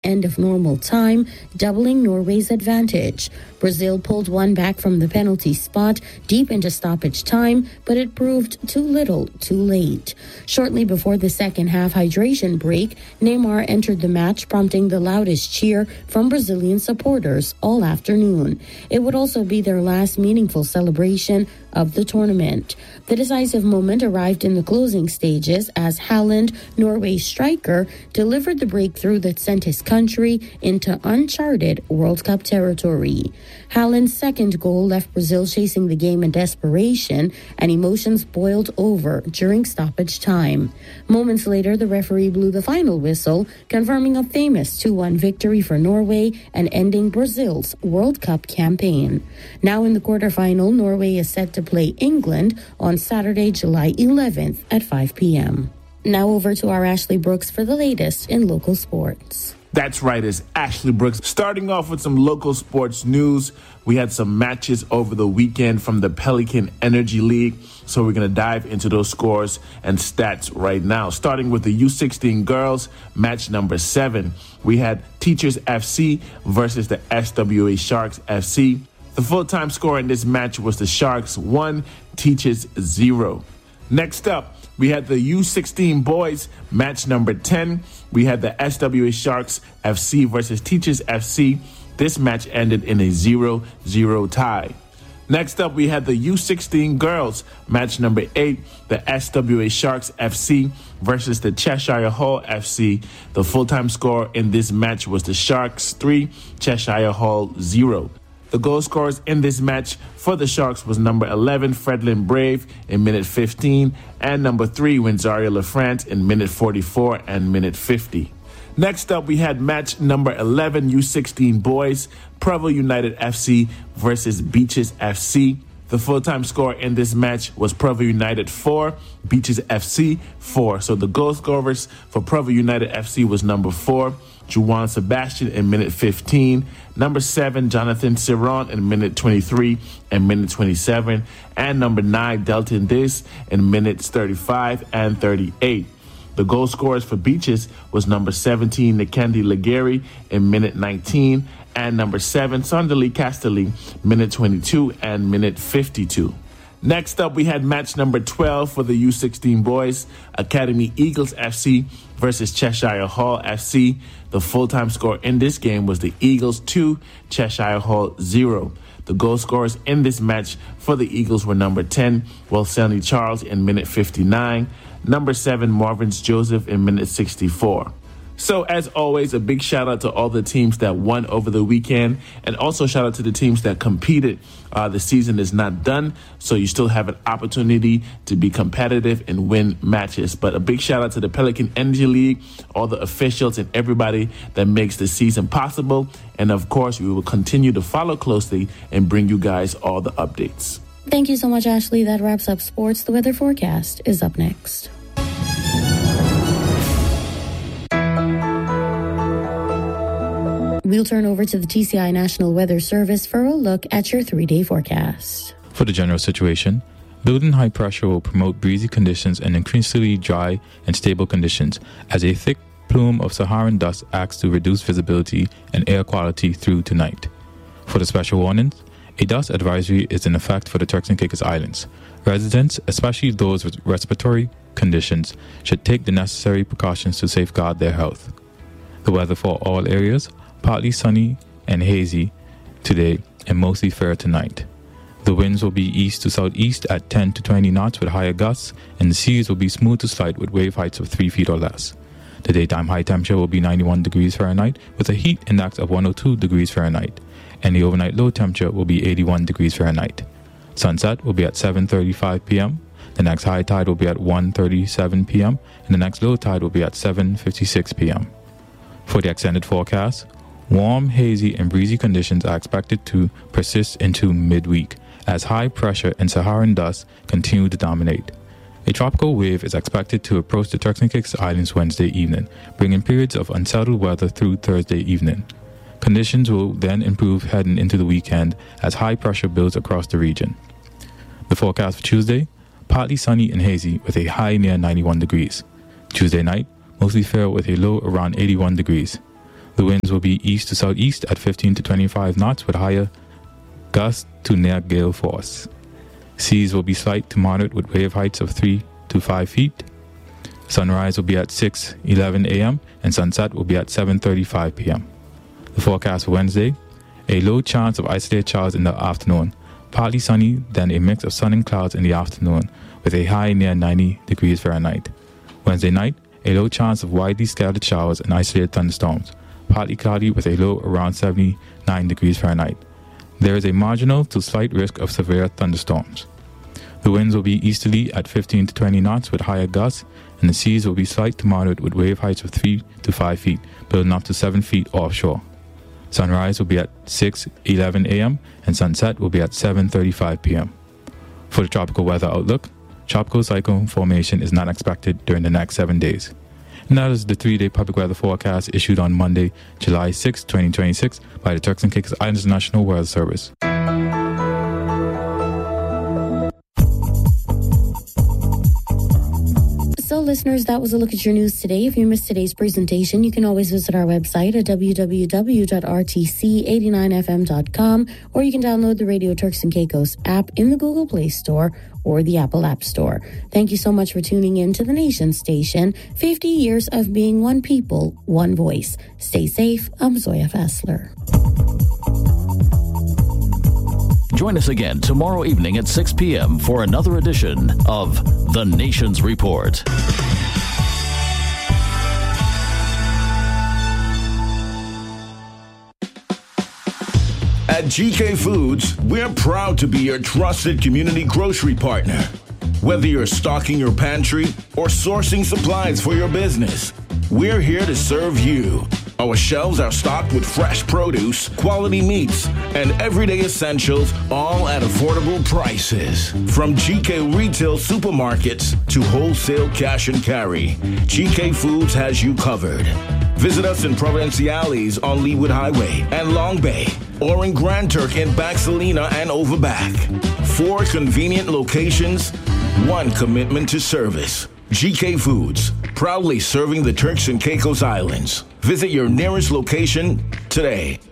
end of normal time, doubling Norway's advantage. Brazil pulled one back from the penalty spot deep into stoppage time, but it proved too little, too late. Shortly before the second half hydration break, Neymar entered the match, prompting the loudest cheer from Brazilian supporters all afternoon. It would also be their last meaningful celebration of the tournament. The decisive moment arrived in the closing stages as Haaland, Norway's striker, delivered the breakthrough that sent his country into uncharted World Cup territory. Haaland's second goal left Brazil chasing the game in desperation, and emotions boiled over during stoppage time. Moments later, the referee blew the final whistle, confirming a famous 2-1 victory for Norway and ending Brazil's World Cup campaign. Now in the quarterfinal, Norway is set to play England on Saturday, July 11th at 5 p.m. Now over to our Ashley Brooks for the latest in local sports. That's right, it's Ashley Brooks. Starting off with some local sports news, we had some matches over the weekend from the Pelican Energy League, so we're going to dive into those scores and stats right now. Starting with the U16 girls, match number 7, we had Teachers FC versus the SWA Sharks FC. The full-time score in this match was the Sharks 1, Teachers 0. Next up, we had the U16 boys, match number 10. We had the SWA Sharks FC versus Teachers FC. This match ended in a 0-0 tie. Next up, we had the U16 girls, match number 8, the SWA Sharks FC versus the Cheshire Hall FC. The full-time score in this match was the Sharks 3, Cheshire Hall 0. The goal scorers in this match for the Sharks was number 11, Fredlin Brave, in minute 15, and number 3, Winzaria LaFrance, in minute 44 and minute 50. Next up, we had match number 11, U16 boys, Provo United FC versus Beaches FC. The full-time score in this match was Provo United 4, Beaches FC 4. So the goal scorers for Provo United FC was number 4, Juwan Sebastian in minute 15, number 7, Jonathan Ciron in minute 23 and minute 27, and number 9, Delton Dis in minutes 35 and 38. The goal scorers for Beaches was number 17, Nikendi Legary in minute 19, and number 7, Sondali Castelli, minute 22 and minute 52. Next up, we had match number 12 for the U16 boys, Academy Eagles FC versus Cheshire Hall FC. The full-time score in this game was the Eagles 2, Cheshire Hall 0. The goal scorers in this match for the Eagles were number 10, Welselny Charles in minute 59, number 7, Marvins Joseph in minute 64. So, as always, a big shout out to all the teams that won over the weekend, and also shout out to the teams that competed. The season is not done, so you still have an opportunity to be competitive and win matches. But a big shout out to the Pelican Energy League, all the officials and everybody that makes the season possible. And of course, we will continue to follow closely and bring you guys all the updates. Thank you so much, Ashley. That wraps up sports. The weather forecast is up next. We'll turn over to the TCI National Weather Service for a look at your 3-day forecast. For the general situation, building high pressure will promote breezy conditions and increasingly dry and stable conditions as a thick plume of Saharan dust acts to reduce visibility and air quality through tonight. For the special warnings, a dust advisory is in effect for the Turks and Caicos Islands. Residents, especially those with respiratory conditions, should take the necessary precautions to safeguard their health. The weather for all areas: partly sunny and hazy today and mostly fair tonight. The winds will be east to southeast at 10 to 20 knots with higher gusts, and the seas will be smooth to slight with wave heights of 3 feet or less. The daytime high temperature will be 91 degrees Fahrenheit with a heat index of 102 degrees Fahrenheit, and the overnight low temperature will be 81 degrees Fahrenheit. Sunset will be at 7:35 p.m., the next high tide will be at 1:37 p.m., and the next low tide will be at 7:56 p.m. For the extended forecast, warm, hazy, and breezy conditions are expected to persist into midweek as high pressure and Saharan dust continue to dominate. A tropical wave is expected to approach the Turks and Caicos Islands Wednesday evening, bringing periods of unsettled weather through Thursday evening. Conditions will then improve heading into the weekend as high pressure builds across the region. The forecast for Tuesday: partly sunny and hazy with a high near 91 degrees. Tuesday night, mostly fair with a low around 81 degrees. The winds will be east to southeast at 15 to 25 knots with higher gusts to near gale force. Seas will be slight to moderate with wave heights of 3 to 5 feet. Sunrise will be at 6:11 a.m. and sunset will be at 7:35 p.m. The forecast for Wednesday, a low chance of isolated showers in the afternoon. Partly sunny, then a mix of sun and clouds in the afternoon with a high near 90 degrees Fahrenheit. Wednesday night, a low chance of widely scattered showers and isolated thunderstorms. Partly cloudy with a low around 79 degrees Fahrenheit. There is a marginal to slight risk of severe thunderstorms. The winds will be easterly at 15 to 20 knots with higher gusts, and the seas will be slight to moderate with wave heights of 3 to 5 feet, building up to 7 feet offshore. Sunrise will be at 6:11 a.m. and sunset will be at 7:35 p.m. For the tropical weather outlook, tropical cyclone formation is not expected during the next 7 days. And that is the 3-day public weather forecast issued on Monday, July 6, 2026 by the Turks and Caicos Islands National Weather Service. So, listeners, that was a look at your news today. If you missed today's presentation, you can always visit our website at www.rtc89fm.com, or you can download the Radio Turks and Caicos app in the Google Play Store or the Apple App Store. Thank you so much for tuning in to the Nation Station. 50 years of being one people, one voice. Stay safe. I'm Zoya Fessler. Join us again tomorrow evening at 6 p.m. for another edition of The Nation's Report. At GK Foods, we're proud to be your trusted community grocery partner. Whether you're stocking your pantry or sourcing supplies for your business, we're here to serve you. Our shelves are stocked with fresh produce, quality meats, and everyday essentials, all at affordable prices. From GK retail supermarkets to wholesale cash and carry, GK Foods has you covered. Visit us in Provinciales on Leewood Highway and Long Bay, or in Grand Turk in Baxalina and Overback. 4 convenient locations, 1 commitment to service. GK Foods, proudly serving the Turks and Caicos Islands. Visit your nearest location today.